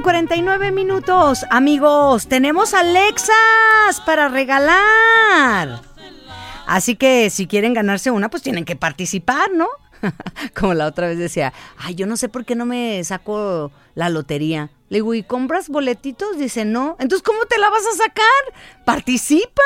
8:49. Amigos, tenemos Alexas para regalar. Así que si quieren ganarse una, pues tienen que participar, ¿no? Como la otra vez decía, ay, yo no sé por qué no me saco la lotería. Le digo, ¿y compras boletitos? Dice, no. Entonces, ¿cómo te la vas a sacar? ¡Participa!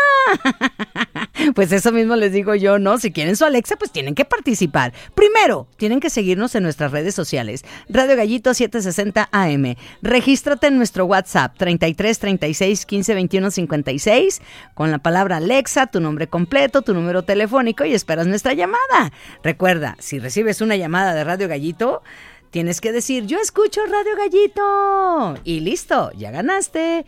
Pues eso mismo les digo yo, ¿no? Si quieren su Alexa, pues tienen que participar. Primero, tienen que seguirnos en nuestras redes sociales. Radio Gallito 760 AM. Regístrate en nuestro WhatsApp 33 36 15 21 56 con la palabra Alexa, tu nombre completo, tu número telefónico y esperas nuestra llamada. Recuerda, si recibes una llamada de Radio Gallito, tienes que decir, yo escucho Radio Gallito. Y listo, ya ganaste.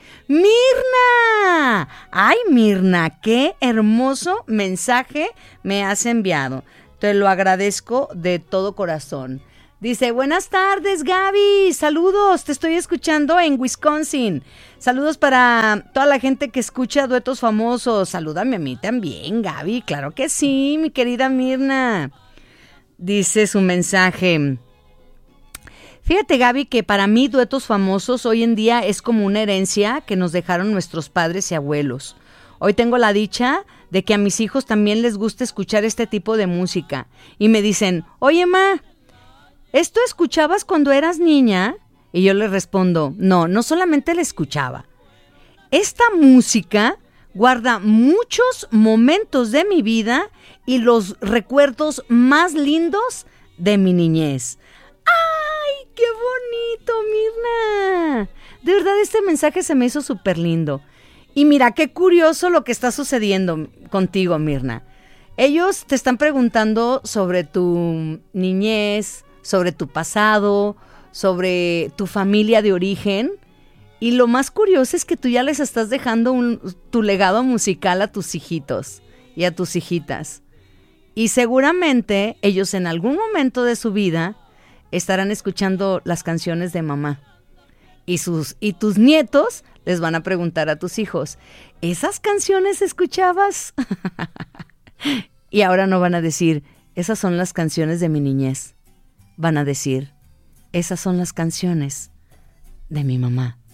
¡Mirna! ¡Ay, Mirna! ¡Qué hermoso mensaje me has enviado! Te lo agradezco de todo corazón. Dice, buenas tardes, Gaby. Saludos, te estoy escuchando en Wisconsin. Saludos para toda la gente que escucha Duetos Famosos. Salúdame a mí también, Gaby. Claro que sí, mi querida Mirna. Dice su mensaje. Fíjate, Gaby, que para mí Duetos Famosos hoy en día es como una herencia que nos dejaron nuestros padres y abuelos. Hoy tengo la dicha de que a mis hijos también les gusta escuchar este tipo de música. Y me dicen, oye, ma, ¿esto escuchabas cuando eras niña? Y yo les respondo, no solamente la escuchaba. Esta música guarda muchos momentos de mi vida y los recuerdos más lindos de mi niñez. ¡Ay, qué bonito, Mirna! De verdad, este mensaje se me hizo súper lindo. Y mira, qué curioso lo que está sucediendo contigo, Mirna. Ellos te están preguntando sobre tu niñez, sobre tu pasado, sobre tu familia de origen. Y lo más curioso es que tú ya les estás dejando tu legado musical a tus hijitos y a tus hijitas. Y seguramente ellos en algún momento de su vida estarán escuchando las canciones de mamá. Y tus nietos les van a preguntar a tus hijos, ¿esas canciones escuchabas? Y ahora no van a decir, esas son las canciones de mi niñez. Van a decir, esas son las canciones de mi mamá.